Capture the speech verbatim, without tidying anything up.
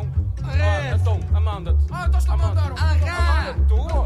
Então, Amanda-te. Ah, estás-te a mandar um. Amanda, tu?